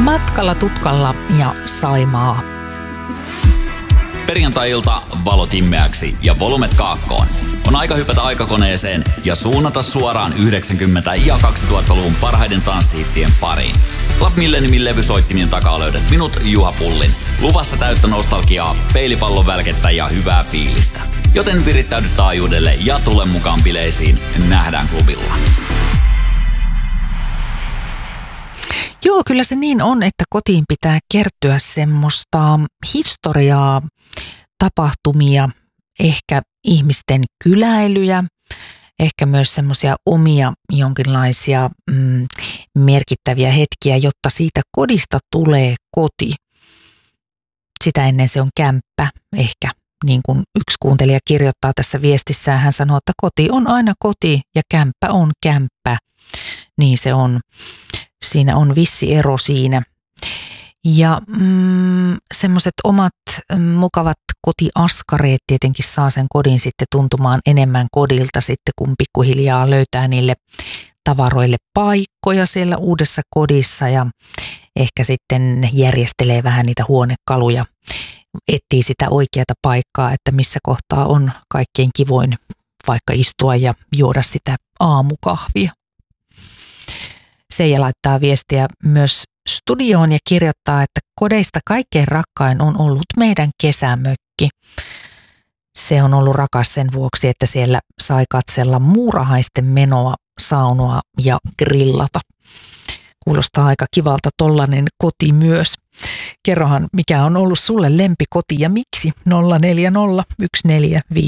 Matkalla tutkalla ja Saimaa. Perjantai-ilta valot immeäksi ja volumet kaakkoon. On aika hypätä aikakoneeseen ja suunnata suoraan 90- ja 2000-luvun parhaiden tanssihittien pariin. Club Milleniumin levysoittimien takaa löydät minut, Juha Pullin. Luvassa täyttä nostalgiaa, peilipallon välkettä ja hyvää fiilistä. Joten virittäydy taajuudelle ja tule mukaan bileisiin. Nähdään klubilla. Joo, kyllä se niin on, että kotiin pitää kertyä semmoista historiaa, tapahtumia, ehkä ihmisten kyläilyjä, ehkä myös semmoisia omia jonkinlaisia merkittäviä hetkiä, jotta siitä kodista tulee koti. Sitä ennen se on kämppä, ehkä niin kuin yksi kuuntelija kirjoittaa tässä viestissään, hän sanoo, että koti on aina koti ja kämppä on kämppä. Niin se on. Siinä on vissi ero siinä. Ja semmoiset omat mukavat kotiaskareet tietenkin saa sen kodin sitten tuntumaan enemmän kodilta sitten, kun pikkuhiljaa löytää niille tavaroille paikkoja siellä uudessa kodissa ja ehkä sitten järjestelee vähän niitä huonekaluja, etsii sitä oikeaa paikkaa, että missä kohtaa on kaikkein kivoin vaikka istua ja juoda sitä aamukahvia. Seija laittaa viestiä myös studioon ja kirjoittaa, että kodeista kaikkein rakkain on ollut meidän kesämökki. Se on ollut rakas sen vuoksi, että siellä sai katsella muurahaisten menoa, saunoa ja grillata. Kuulostaa aika kivalta tollainen koti myös. Kerrohan, mikä on ollut sulle lempikoti ja miksi?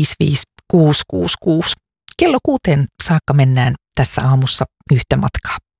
04014555666. Kello 6 saakka mennään tässä aamussa yhtä matkaa.